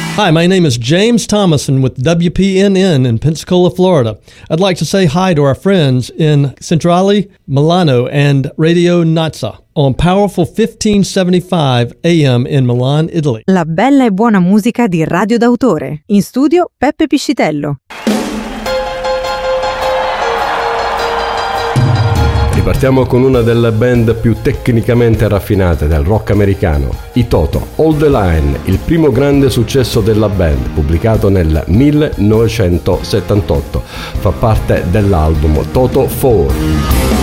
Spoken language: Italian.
Hi, my name is James Thomason with WPNN in Pensacola, Florida. I'd like to say hi to our friends in Centrale, Milano, and Radio Nazza on Powerful 1575 AM in Milan, Italy. La bella e buona musica di Radio d'autore. In studio Peppe Piscitello. Ripartiamo con una delle band più tecnicamente raffinate del rock americano, i Toto, Hold the Line, il primo grande successo della band, pubblicato nel 1978. Fa parte dell'album Toto 4.